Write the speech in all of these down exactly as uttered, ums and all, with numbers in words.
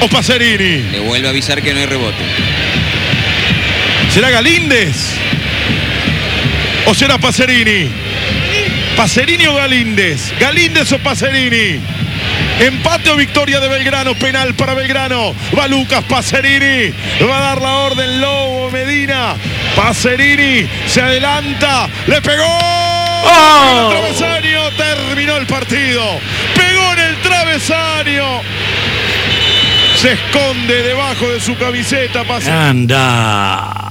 o Pacerini? Le vuelve a avisar que no hay rebote. ¿Será Galíndez? ¿O será Pacerini? ¿Pacerini o Galíndez? ¿Galíndez o Pacerini? Empate o victoria de Belgrano, penal para Belgrano. Va Lucas Pacerini, va a dar la orden Lobo Medina. Pacerini se adelanta, le pegó. ¡Oh! En el travesaño, terminó el partido. Pegó en el travesaño. Se esconde debajo de su camiseta. Pacerini. Anda,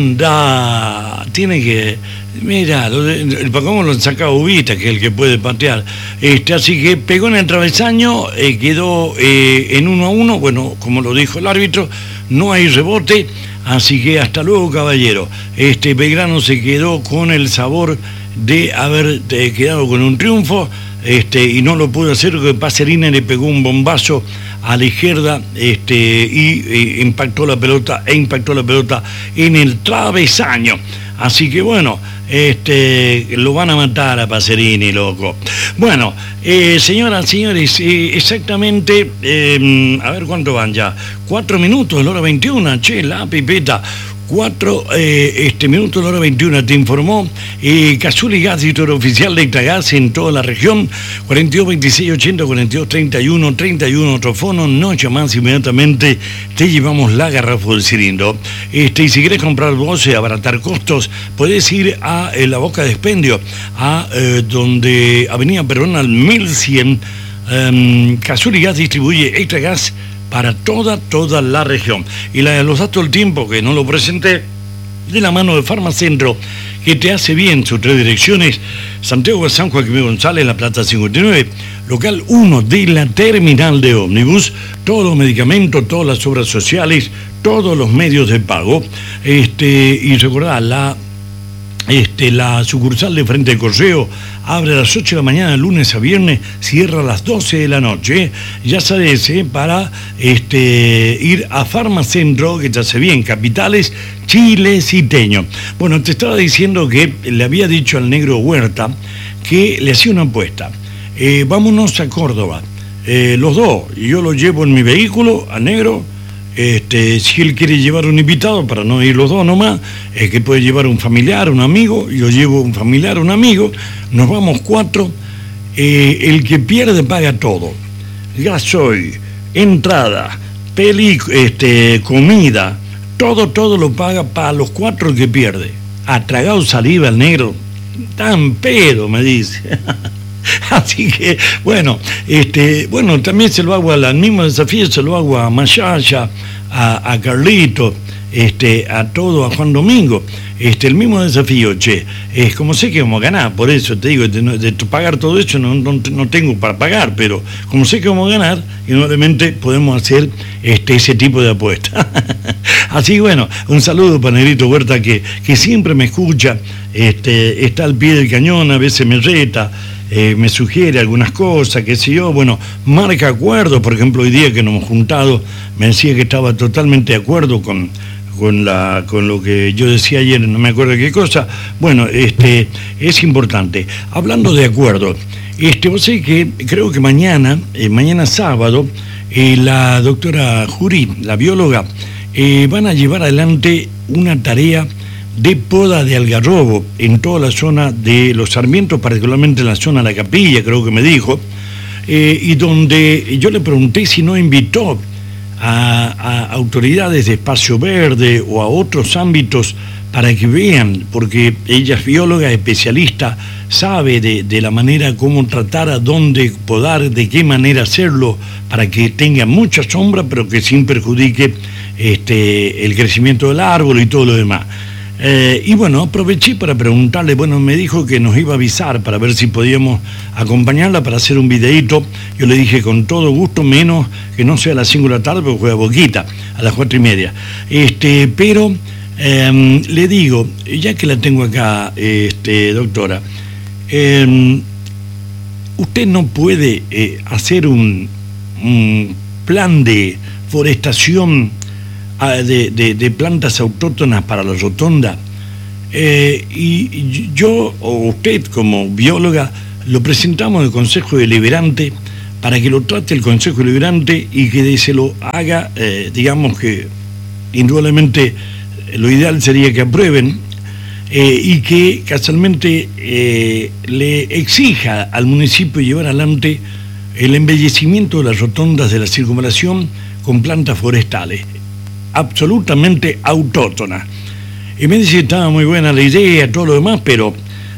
anda. Tiene que... Mira, el Pacón lo saca Ubita, que es el que puede patear. Este, así que pegó en el travesaño, eh, quedó eh, en uno a uno. Bueno, como lo dijo el árbitro, no hay rebote. Así que hasta luego, caballero. Este Belgrano se quedó con el sabor de haber eh, quedado con un triunfo. Este, y no lo pudo hacer porque Pacerini le pegó un bombazo a la izquierda este, y e, impactó la pelota e impactó la pelota en el travesaño. Así que bueno, este, lo van a matar a Pacerini, loco. Bueno, eh, señoras, señores, eh, exactamente, eh, a ver cuánto van ya. Cuatro minutos, la hora veintiuno, che, la pipeta. Cuatro eh, este, minutos, la hora veintiuno, te informó eh, Cazuli Gas, distribuidor oficial de Ectagas en toda la región. cuarenta y dos, veintiséis, ochenta, cuarenta y dos, treinta y uno, treinta y uno, otro fono, no llamás, inmediatamente te llevamos la garrafa del cilindro. Este, y si quieres comprar vos y abaratar costos, podés ir a eh, la Boca de Expendio, a eh, donde Avenida Perón al mil cien. Um, Cazuli Gas distribuye Ectagas para toda, toda la región. Y la de los datos del tiempo, que no lo presenté, de la mano de Farmacentro, que te hace bien sus tres direcciones: Santiago de San Joaquín González, La Plata cincuenta y nueve, local uno de la terminal de ómnibus, todos los medicamentos, todas las obras sociales, todos los medios de pago. Este, y recordá, la, este, la sucursal de Frente al Correo abre a las ocho de la mañana, de lunes a viernes, cierra a las doce de la noche. Ya sabes, ¿eh? Para este, ir a Farmacentro, que te hace bien, Capitales, Chile, Citeño. Bueno, te estaba diciendo que le había dicho al negro Huerta que le hacía una apuesta. Eh, vámonos a Córdoba, eh, los dos. Yo lo llevo en mi vehículo, al negro. Este, si él quiere llevar un invitado, para no ir los dos nomás, es que puede llevar un familiar, un amigo. Yo llevo un familiar, un amigo, nos vamos cuatro. Eh, el que pierde paga todo: gasoil, entrada, peli, este, comida, todo, todo lo paga para los cuatro el que pierde. Ha tragado saliva el negro, tan pedo, me dice. Así que, bueno, este, bueno, también se lo hago al mismo desafío, se lo hago a Mayaya, a, a Carlito, este, a todo, a Juan Domingo, este, el mismo desafío, che, es como sé que vamos a ganar, por eso te digo, de, de pagar todo eso no, no, no tengo para pagar, pero como sé que vamos a ganar, indudablemente podemos hacer este, ese tipo de apuesta. Así que bueno, un saludo para Negrito Huerta, que, que siempre me escucha, este, está al pie del cañón, a veces me reta, Eh, me sugiere algunas cosas, qué sé yo, bueno, marca acuerdo. Por ejemplo, hoy día que nos hemos juntado, me decía que estaba totalmente de acuerdo con, con, la, con lo que yo decía ayer, no me acuerdo qué cosa. Bueno, este, es importante. Hablando de acuerdo, este, vos sabés que creo que mañana, eh, mañana sábado, eh, la doctora Jurí, la bióloga, eh, van a llevar adelante una tarea de poda de algarrobo en toda la zona de Los Sarmientos, particularmente en la zona de La Capilla, creo que me dijo, eh, y donde yo le pregunté si no invitó a, a autoridades de Espacio Verde o a otros ámbitos para que vean, porque ella es bióloga, especialista, sabe de, de la manera cómo tratar, a dónde podar, de qué manera hacerlo, para que tenga mucha sombra, pero que sin perjudique este, el crecimiento del árbol y todo lo demás. Eh, y bueno, aproveché para preguntarle, bueno, me dijo que nos iba a avisar para ver si podíamos acompañarla para hacer un videíto. Yo le dije con todo gusto, menos que no sea a las cinco de la tarde, porque juega Boquita, a las cuatro y media. Este, pero eh, le digo, ya que la tengo acá, este, doctora, eh, usted no puede eh, hacer un, un plan de forestación De, de, de plantas autóctonas para la rotonda, eh, y yo o usted como bióloga lo presentamos al Consejo Deliberante para que lo trate el Consejo Deliberante y que se lo haga, eh, digamos que indudablemente lo ideal sería que aprueben eh, y que casualmente eh, le exija al municipio llevar adelante el embellecimiento de las rotondas de la circunvalación con plantas forestales, absolutamente autóctonas. Y me dice que estaba muy buena la idea, todo lo demás, pero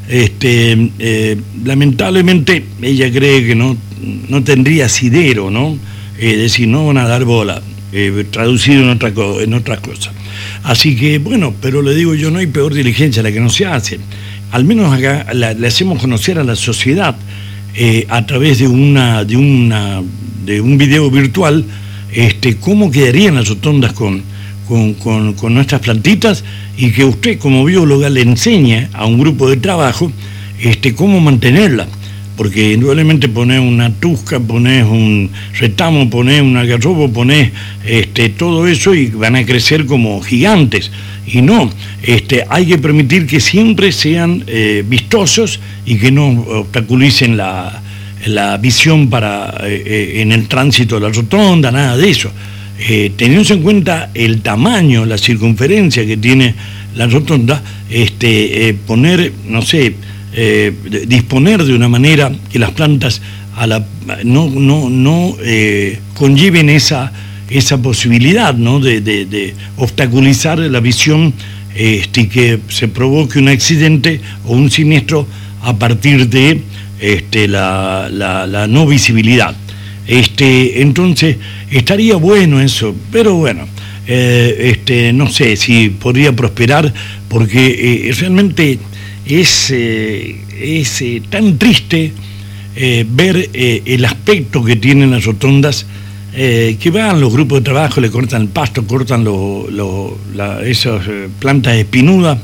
este, eh, lamentablemente ella cree que no no tendría asidero, ¿no? Es eh, decir, no van a dar bola, eh, traducido en otra, en otra cosa. Así que, bueno, pero le digo yo, no hay peor diligencia la que no se hace. Al menos acá la, le hacemos conocer a la sociedad eh, a través de una, de una, de un video virtual, este, cómo quedarían las rotondas con, con, con, con nuestras plantitas, y que usted como bióloga le enseñe a un grupo de trabajo este, cómo mantenerla. Porque indudablemente ponés una tusca, ponés un retamo, ponés un algarrobo, ponés este, todo eso y van a crecer como gigantes. Y no, este, hay que permitir que siempre sean eh, vistosos y que no obstaculicen la, la visión para, eh, en el tránsito de la rotonda, nada de eso. Eh, teniendo en cuenta el tamaño, la circunferencia que tiene la rotonda, este, eh, poner, no sé, Eh, disponer de una manera que las plantas a la, no, no, no eh, conlleven esa, esa posibilidad, ¿no? de, de, de obstaculizar la visión este, y que se provoque un accidente o un siniestro a partir de este, la, la, la no visibilidad. Este, entonces estaría bueno eso, pero bueno, eh, este, no sé si podría prosperar, porque eh, realmente es, eh, es eh, tan triste eh, ver eh, el aspecto que tienen las rotondas, eh, que van los grupos de trabajo, le cortan el pasto, cortan lo, lo, la, esas eh, plantas espinudas,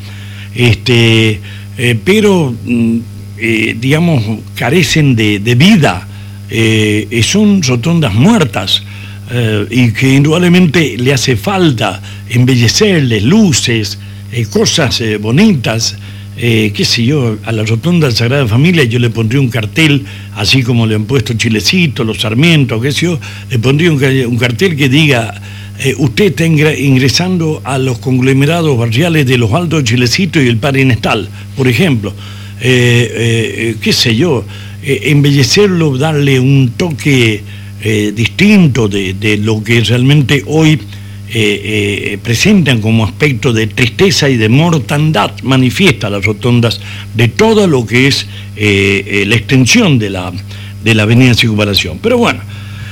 este, eh, pero eh, digamos carecen de, de vida, eh, son rotondas muertas, eh, y que indudablemente le hace falta embellecerles, luces, eh, cosas eh, bonitas. Eh, qué sé yo, a la rotonda de Sagrada Familia yo le pondría un cartel, así como le han puesto Chilecito, los Sarmientos, qué sé yo, le pondría un, un cartel que diga, eh, usted está ingresando a los conglomerados barriales de Los Altos, Chilecito y el Padre Inestal, por ejemplo. Eh, eh, qué sé yo, eh, embellecerlo, darle un toque eh, distinto de, de lo que realmente hoy Eh, eh, presentan como aspecto de tristeza y de mortandad manifiesta las rotondas de todo lo que es eh, eh, la extensión de la, de la avenida Circunvalación. Pero bueno,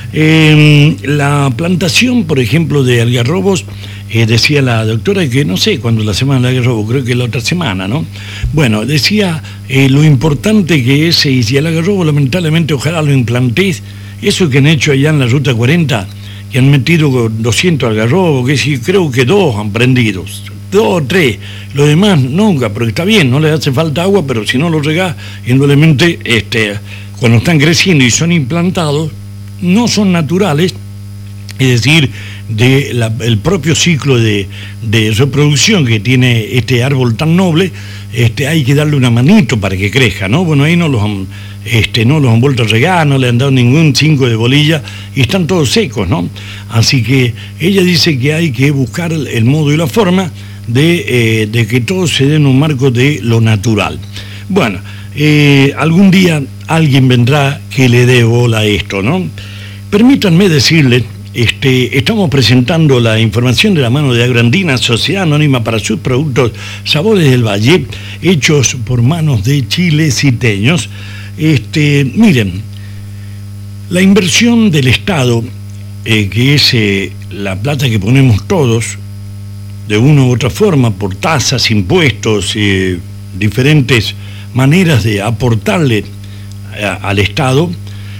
eh, la plantación, por ejemplo, de algarrobos, eh, decía la doctora que no sé cuándo la semana del algarrobo, creo que la otra semana, ¿no? Bueno, decía eh, lo importante que es, y si el algarrobo lamentablemente ojalá lo implantéis, eso que han hecho allá en la Ruta cuarenta, que han metido doscientos algarrobos, que sí, creo que dos han prendido, dos o tres, los demás nunca, pero está bien, no les hace falta agua, pero si no los regás, indudablemente, este, cuando están creciendo y son implantados, no son naturales, es decir, de la, el propio ciclo de, de reproducción que tiene este árbol tan noble, este, hay que darle una manito para que crezca, ¿no? Bueno, ahí no los han, este, no los han vuelto a regar, no le han dado ningún cinco de bolilla y están todos secos, ¿no? Así que ella dice que hay que buscar el modo y la forma de, eh, de que todo se dé en un marco de lo natural. Bueno, eh, algún día alguien vendrá que le dé bola a esto, ¿no? Permítanme decirles, Este, estamos presentando la información de la mano de Agrandina, Sociedad Anónima para sus productos Sabores del Valle, hechos por manos de chileciteños. Este, miren, la inversión del Estado, eh, que es eh, la plata que ponemos todos, de una u otra forma, por tasas, impuestos, eh, diferentes maneras de aportarle a, al Estado,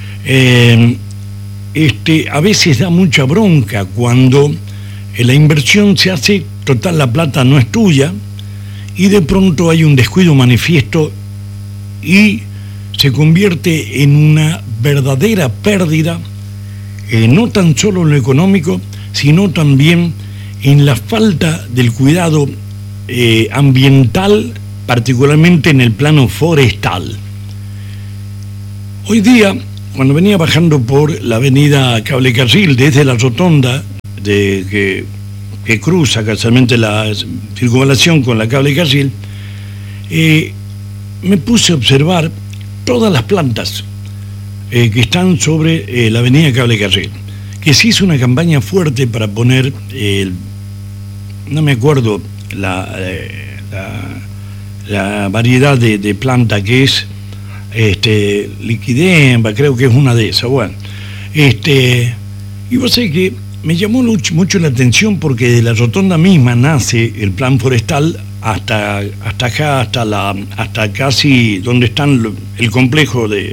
eh, Este, a veces da mucha bronca cuando eh, la inversión se hace, total la plata no es tuya, y de pronto hay un descuido manifiesto y se convierte en una verdadera pérdida, eh, no tan solo en lo económico, sino también en la falta del cuidado eh, ambiental, particularmente en el plano forestal. Hoy día cuando venía bajando por la avenida Cable Carril, desde la rotonda de, que, que cruza casualmente la circunvalación con la Cable Carril, eh, me puse a observar todas las plantas eh, que están sobre eh, la avenida Cable Carril, que se hizo una campaña fuerte para poner, eh, no me acuerdo la, eh, la, la variedad de, de planta que es, este, liquidemba, creo que es una de esas, bueno, este, y vos sabés que me llamó mucho, mucho la atención porque de la rotonda misma nace el plan forestal hasta, hasta acá, hasta, la, hasta casi donde están el complejo de,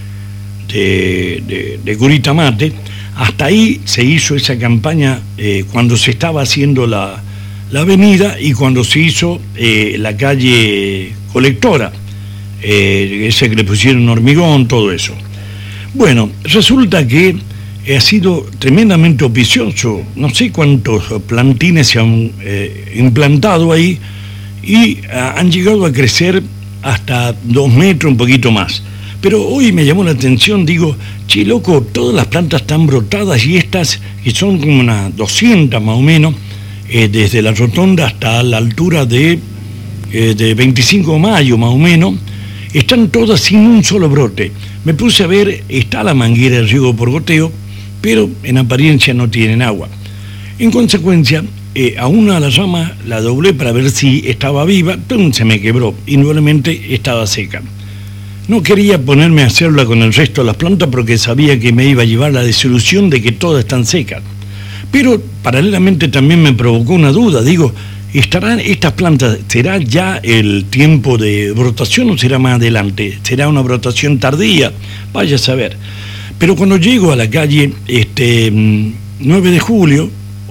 de, de, de Curita Mate. Hasta ahí se hizo esa campaña eh, cuando se estaba haciendo la, la avenida y cuando se hizo eh, la calle Colectora, eh, ese que le pusieron hormigón, todo eso. Bueno, resulta que ha sido tremendamente auspicioso, no sé cuántos plantines se han eh, implantado ahí y ah, han llegado a crecer hasta dos metros, un poquito más. Pero hoy me llamó la atención, digo, che, loco, todas las plantas están brotadas y estas, que son como unas doscientas más o menos, eh, desde la rotonda hasta la altura de, eh, de veinticinco de mayo más o menos, están todas sin un solo brote. Me puse a ver, está la manguera de riego por goteo, pero en apariencia no tienen agua. En consecuencia, eh, a una de las ramas la doblé para ver si estaba viva, pero se me quebró, indudablemente estaba seca. No quería ponerme a hacerla con el resto de las plantas porque sabía que me iba a llevar la desilusión de que todas están secas. Pero paralelamente también me provocó una duda, digo, ¿estarán estas plantas, será ya el tiempo de brotación o será más adelante? ¿Será una brotación tardía? Vaya a saber. Pero cuando llego a la calle este, nueve de julio,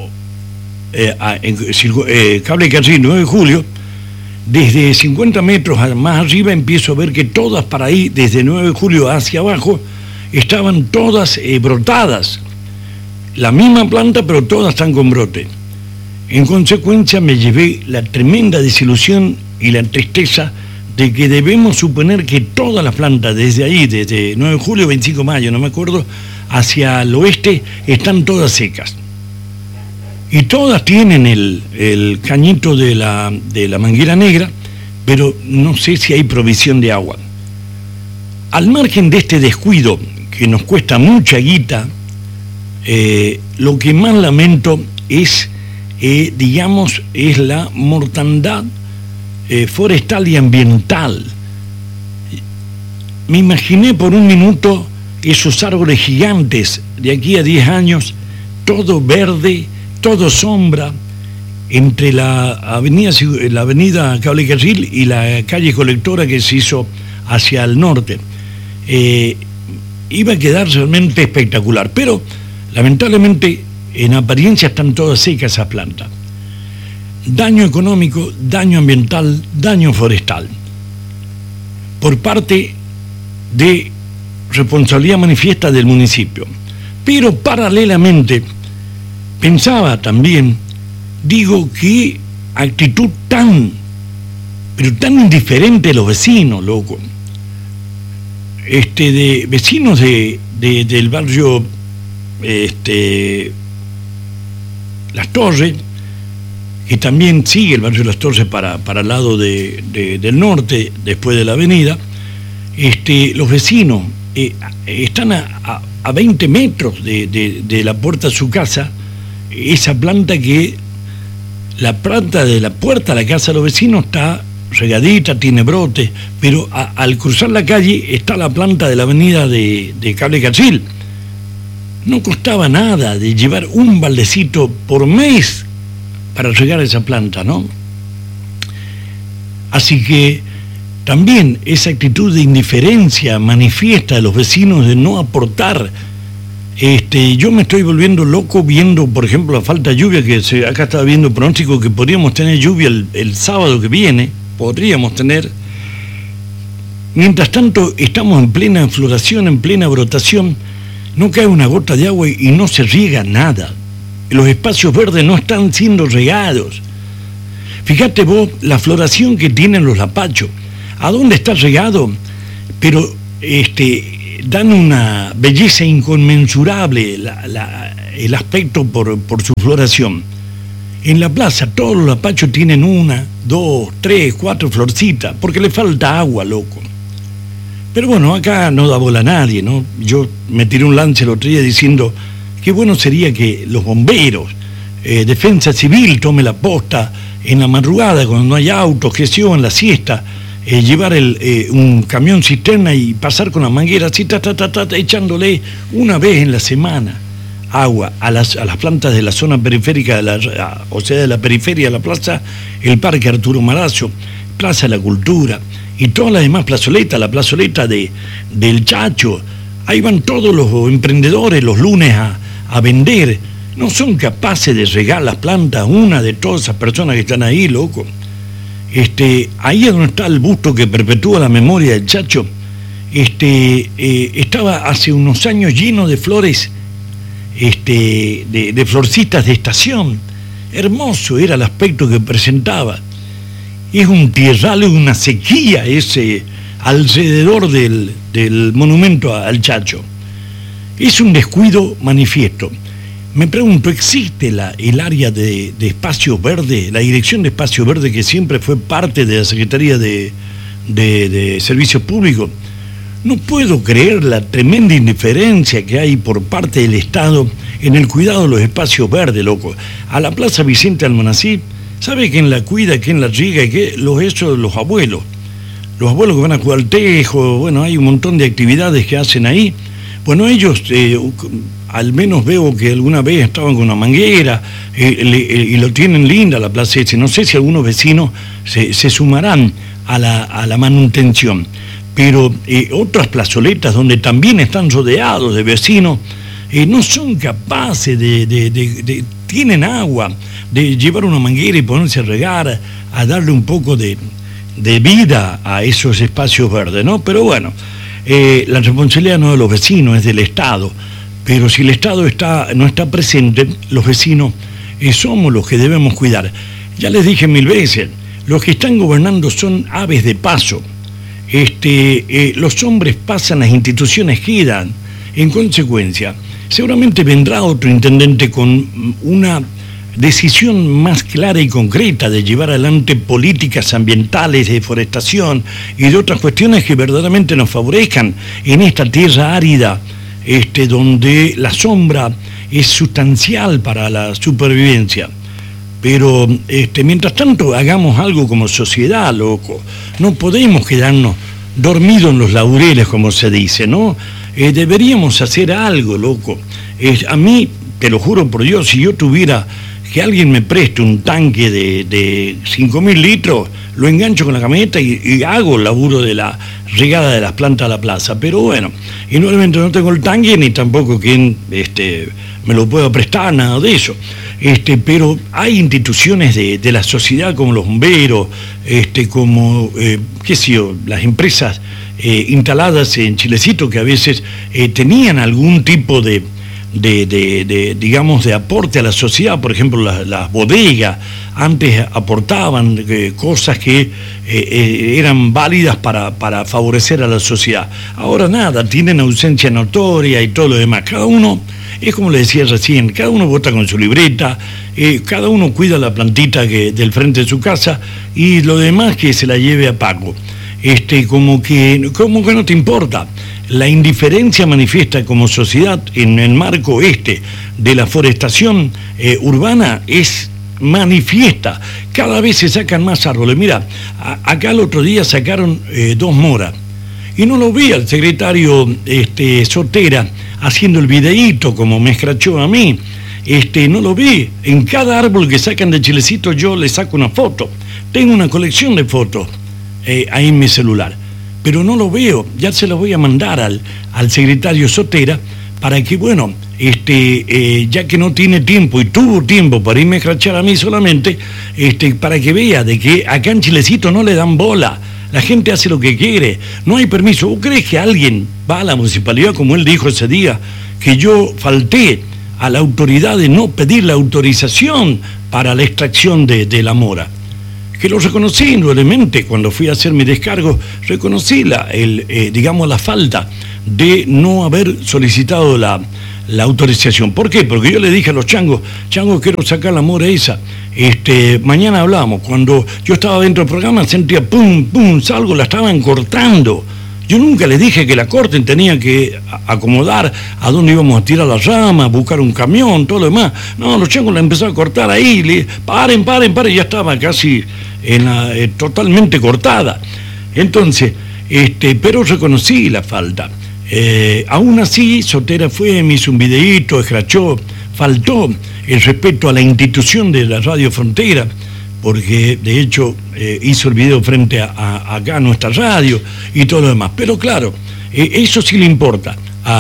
eh, a, en, eh, Cable Carril nueve de julio, desde cincuenta metros más arriba empiezo a ver que todas para ahí, desde nueve de julio hacia abajo, estaban todas eh, brotadas. La misma planta, pero todas están con brote. En consecuencia me llevé la tremenda desilusión y la tristeza de que debemos suponer que todas las plantas desde ahí, desde nueve de julio, veinticinco de mayo, no me acuerdo, hacia el oeste, están todas secas. Y todas tienen el, el cañito de la, de la manguera negra, pero no sé si hay provisión de agua. Al margen de este descuido, que nos cuesta mucha guita, eh, lo que más lamento es, eh, digamos, es la mortandad Eh, forestal y ambiental. Me imaginé por un minuto esos árboles gigantes de aquí a diez años, todo verde, todo sombra, entre la avenida, la avenida Cable Carril y la calle Colectora que se hizo hacia el norte. Eh, iba a quedar realmente espectacular, pero lamentablemente en apariencia están todas secas esas plantas. Daño económico, daño ambiental, daño forestal. Por parte de responsabilidad manifiesta del municipio. Pero paralelamente, pensaba también, digo, qué actitud tan, pero tan indiferente de los vecinos, loco. Este, de vecinos de, de, del barrio este, Las Torres, que también sigue el barrio de Las Torres para, para el lado de, de, del norte, después de la avenida. Este, los vecinos eh, están a, a, a veinte metros de, de, de la puerta de su casa, esa planta que, la planta de la puerta de la casa de los vecinos está regadita, tiene brotes, pero a, al cruzar la calle está la planta de la avenida de, de Cable Carril. No costaba nada de llevar un baldecito por mes para regar esa planta, ¿no? Así que también esa actitud de indiferencia manifiesta de los vecinos de no aportar. Este, yo me estoy volviendo loco viendo, por ejemplo, la falta de lluvia, que se, acá estaba viendo pronóstico que podríamos tener lluvia el, el sábado que viene, podríamos tener. Mientras tanto, estamos en plena floración, en plena brotación, no cae una gota de agua y no se riega nada. Los espacios verdes no están siendo regados. Fíjate vos la floración que tienen los lapachos. ¿A dónde está regado? Pero este, eh, dan una belleza inconmensurable la, la, el aspecto por, por su floración. En la plaza todos los lapachos tienen una, dos, tres, cuatro florcitas, porque le falta agua, loco. Pero bueno, acá no da bola a nadie, ¿no? Yo me tiré un lance el otro día diciendo qué bueno sería que los bomberos, eh, Defensa Civil tome la posta en la madrugada, cuando no hay autos, que se en la siesta, eh, llevar el, eh, un camión cisterna y pasar con la manguera así, ta, ta, ta, ta, echándole una vez en la semana agua a las, a las plantas de la zona periférica, de la, o sea, de la periferia de la plaza, el Parque Arturo Marazo, Plaza de la Cultura y todas las demás plazoletas, la plazoleta de, del Chacho. Ahí van todos los emprendedores los lunes a, a vender. No son capaces de regar las plantas, una de todas esas personas que están ahí, loco. Este, ahí es donde está el busto que perpetúa la memoria del Chacho. Este, eh, estaba hace unos años lleno de flores, este, de, de florcitas de estación. Hermoso era el aspecto que presentaba. Es un tierral, una sequía ese alrededor del, del monumento al Chacho. Es un descuido manifiesto. Me pregunto, ¿existe la, el área de, de espacio verde, la dirección de espacio verde que siempre fue parte de la Secretaría de, de, de Servicios Públicos? No puedo creer la tremenda indiferencia que hay por parte del Estado en el cuidado de los espacios verdes, loco. A la Plaza Vicente Almonací, ¿sabe quién la cuida, quién la riega y qué? Los hechos de los abuelos. Los abuelos que van a jugar al tejo, bueno, hay un montón de actividades que hacen ahí. Bueno, ellos, eh, al menos veo que alguna vez estaban con una manguera eh, le, eh, y lo tienen linda la plaza ese. No sé si algunos vecinos se, se sumarán a la, a la manutención. Pero eh, otras plazoletas donde también están rodeados de vecinos eh, no son capaces de, de, de, de... tienen agua, de llevar una manguera y ponerse a regar, a darle un poco de, de vida a esos espacios verdes, ¿no? Pero bueno... Eh, la responsabilidad no es de los vecinos, es del Estado, pero si el Estado está, no está presente, los vecinos eh, somos los que debemos cuidar. Ya les dije mil veces, los que están gobernando son aves de paso. Este, eh, los hombres pasan, las instituciones quedan. En consecuencia, seguramente vendrá otro intendente con una decisión más clara y concreta de llevar adelante políticas ambientales, de deforestación y de otras cuestiones que verdaderamente nos favorezcan en esta tierra árida, este, donde la sombra es sustancial para la supervivencia. Pero este, mientras tanto hagamos algo como sociedad, loco. No podemos quedarnos dormidos en los laureles, como se dice, ¿no? Eh, deberíamos hacer algo, loco. Eh, a mí, te lo juro por Dios, si yo tuviera que alguien me preste un tanque de, de cinco mil litros, lo engancho con la camioneta y, y hago el laburo de la regada de las plantas a la plaza. Pero bueno, indudablemente no tengo el tanque ni tampoco quien este, me lo pueda prestar, nada de eso. Este, pero hay instituciones de, de la sociedad como los bomberos, este, como, eh, qué sé yo, las empresas eh, instaladas en Chilecito que a veces eh, tenían algún tipo de... De, de, de, digamos, de aporte a la sociedad. Por ejemplo, las, las bodegas antes aportaban eh, cosas que eh, eh, eran válidas para, para favorecer a la sociedad. Ahora nada, tienen ausencia notoria y todo lo demás. Cada uno, es como le decía recién, cada uno vota con su libreta, eh, cada uno cuida la plantita que, del frente de su casa y lo demás que se la lleve a pago. Este, como que, como que no te importa. La indiferencia manifiesta como sociedad en el marco este de la forestación eh, urbana es manifiesta. Cada vez se sacan más árboles. Mira, a, acá el otro día sacaron eh, dos moras y no lo vi al secretario este, Sotera haciendo el videíto como me escrachó a mí. Este, no lo vi. En cada árbol que sacan de Chilecito yo le saco una foto. Tengo una colección de fotos eh, ahí en mi celular. Pero no lo veo, ya se lo voy a mandar al, al secretario Sotera para que, bueno, este, eh, ya que no tiene tiempo y tuvo tiempo para irme a escrachar a mí solamente, este, para que vea de que acá en Chilecito no le dan bola, la gente hace lo que quiere, no hay permiso. ¿Vos crees que alguien va a la municipalidad, como él dijo ese día, que yo falté a la autoridad de no pedir la autorización para la extracción de, de la mora? Que lo reconocí indudablemente cuando fui a hacer mi descargo, reconocí la, el, eh, digamos, la falta de no haber solicitado la, la autorización. ¿Por qué? Porque yo le dije a los changos, changos, quiero sacar la mora esa. Este, mañana hablamos. Cuando yo estaba dentro del programa sentía pum, pum, salgo, la estaban cortando. Yo nunca les dije que la corten, tenía que acomodar a dónde íbamos a tirar las ramas, buscar un camión, todo lo demás. No, los changos la empezaron a cortar ahí, le, paren, paren, paren, ya estaba casi en la, eh, totalmente cortada. Entonces, este, pero reconocí la falta. Eh, aún así, Sotera fue, me hizo un videíto, escrachó, faltó el respeto a la institución de la Radio Frontera, porque de hecho eh, hizo el video frente a, a acá a nuestra radio y todo lo demás. Pero claro, eh, eso sí le importa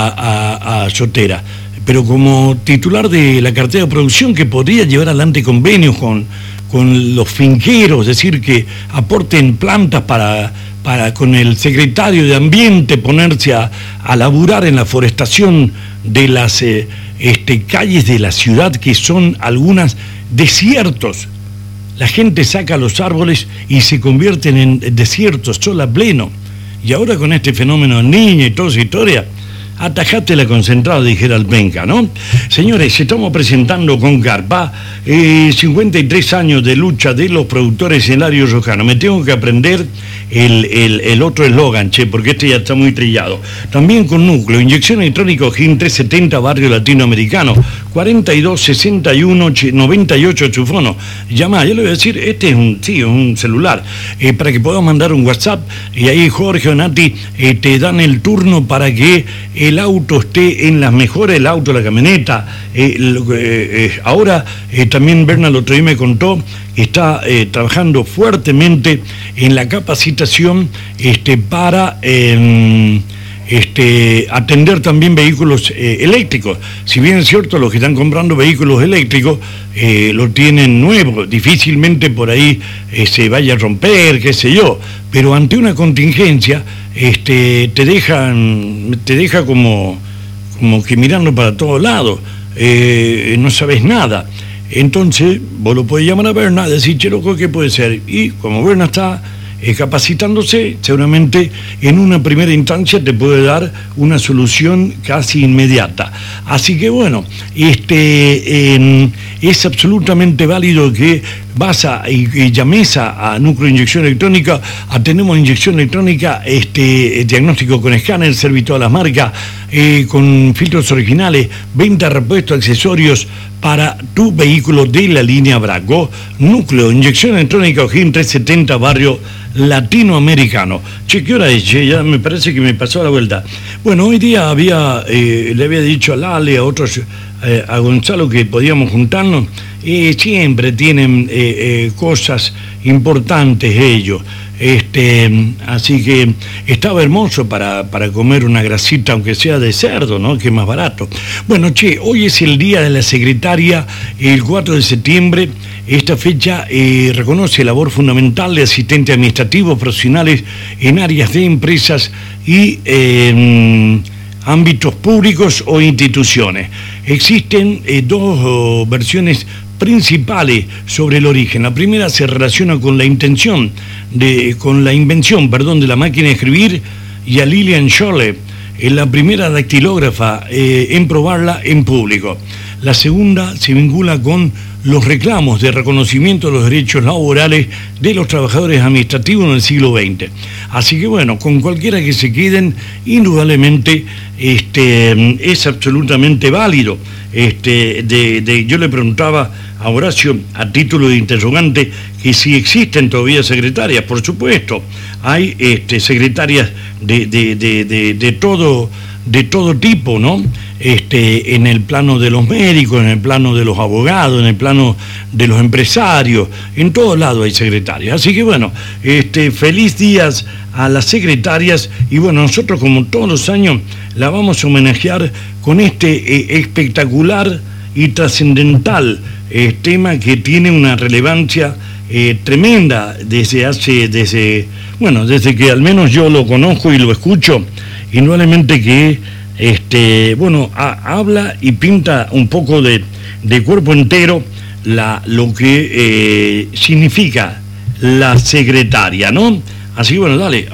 a, a, a Sotera. Pero como titular de la cartera de producción que podría llevar adelante convenios con, con los finqueros, es decir, que aporten plantas para, para con el secretario de Ambiente ponerse a, a laburar en la forestación de las eh, este, calles de la ciudad, que son algunas desiertos. La gente saca los árboles y se convierten en desiertos, sol a pleno. Y ahora con este fenómeno de Niña y toda esa historia, atajate la concentrada, dijera el penca, ¿no? Señores, estamos presentando con Carpa eh, cincuenta y tres años de lucha de los productores en Lario Rojano. Me tengo que aprender el, el, el otro eslogan, che, porque este ya está muy trillado. También con Núcleo, inyección electrónica Ojin trescientos setenta, barrio latinoamericano, cuarenta y dos sesenta y uno noventa y ocho Chufono. Llama, yo le voy a decir, este es un, sí, un celular, eh, para que puedas mandar un WhatsApp, y ahí Jorge o Nati eh, te dan el turno para que el auto esté en las mejores, el auto, la camioneta. Eh, lo, eh, eh, ahora eh, también Berna el otro día me contó, está eh, trabajando fuertemente en la capacitación este, para eh, este, atender también vehículos eh, eléctricos. Si bien es cierto, los que están comprando vehículos eléctricos eh, lo tienen nuevo, difícilmente por ahí eh, se vaya a romper, qué sé yo, pero ante una contingencia este, te dejan, te deja como, como que mirando para todos lados, eh, no sabes nada. Entonces, vos lo podés llamar a Berna, decir, che, loco, ¿qué puede ser? Y como Berna está eh, capacitándose, seguramente en una primera instancia te puede dar una solución casi inmediata. Así que bueno, este, eh, es absolutamente válido que vas a, y, y llames a, a Núcleo de Inyección Electrónica, a tenemos inyección electrónica, este, diagnóstico con escáner, servicio a las marcas, eh, con filtros originales, venta, repuesto, accesorios para tu vehículo de la línea Braco. Núcleo de Inyección Electrónica Ojin trescientos setenta, barrio latinoamericano. Che, ¿qué hora es? Che, ya me parece que me pasó la vuelta. Bueno, hoy día había, eh, le había dicho a Lale, a otros, eh, a Gonzalo, que podíamos juntarnos. Eh, siempre tienen eh, eh, cosas importantes ellos. Este, así que estaba hermoso para, para comer una grasita, aunque sea de cerdo, ¿no? Que es más barato. Bueno, che, hoy es el Día de la Secretaria, el cuatro de septiembre. Esta fecha eh, reconoce labor fundamental de asistentes administrativos profesionales en áreas de empresas y eh, ámbitos públicos o instituciones. Existen eh, dos oh, versiones principales sobre el origen. La primera se relaciona con la intención de, con la invención, perdón, de la máquina de escribir, y a Lilian Scholle, la primera dactilógrafa eh, en probarla en público. La segunda se vincula con los reclamos de reconocimiento de los derechos laborales de los trabajadores administrativos en el siglo veinte. Así que bueno, con cualquiera que se queden, indudablemente este, es absolutamente válido. Este, de, de, yo le preguntaba a Horacio, a título de interrogante, que si existen todavía secretarias. Por supuesto, hay este, secretarias de, de, de, de, de, todo, de todo tipo, ¿no? Este, en el plano de los médicos, en el plano de los abogados, en el plano de los empresarios, en todos lados hay secretarias. Así que bueno, este, feliz días a las secretarias, y bueno, nosotros como todos los años la vamos a homenajear con este eh, espectacular y trascendental eh, tema que tiene una relevancia eh, tremenda desde hace, desde, bueno, desde que al menos yo lo conozco y lo escucho, indudablemente que Este, bueno, a, habla y pinta un poco de, de cuerpo entero la, lo que eh, significa la secretaria, ¿no? Así que bueno, dale.